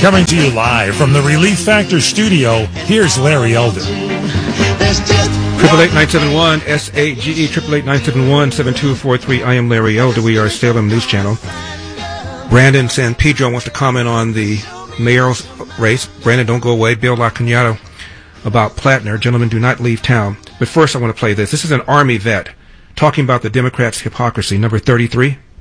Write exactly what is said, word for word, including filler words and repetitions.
Coming to you live from the Relief Factor studio, here's Larry Elder. Triple eight nine seven one S A G E triple eight nine seven one seven two four three. I am Larry Elder. We are Salem News Channel. Brandon San Pedro wants to comment on the mayor's race. Brandon, don't go away. Bill LaCagnato about Plattner. Gentlemen, do not leave town. But first, I want to play this. This is an Army vet talking about the Democrats' hypocrisy. Number thirty-three.